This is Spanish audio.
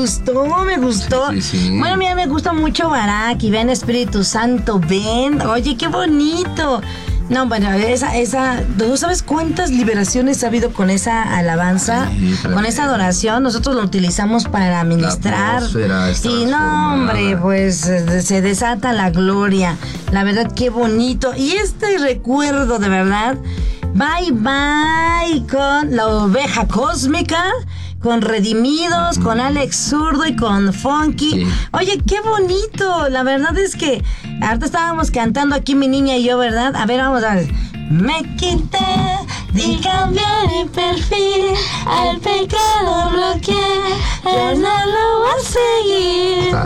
gustó. Sí. Bueno, mira, me gusta mucho Barak y ven Espíritu Santo, ven. Oye, qué bonito. No, bueno, esa, ¿tú sabes cuántas liberaciones ha habido con esa alabanza? Sí, con esa adoración, nosotros lo utilizamos para ministrar. Y no, hombre, pues se desata la gloria. La verdad, qué bonito. Y este recuerdo, de verdad, bye bye con la oveja cósmica, con Redimidos, con Alex Zurdo y con Funky. Sí. Oye, qué bonito. La verdad es que ahorita estábamos cantando aquí mi niña y yo, ¿verdad? A ver, vamos a ver. Me quité de cambiar mi perfil, al pecado bloqueé, yo no lo voy a seguir.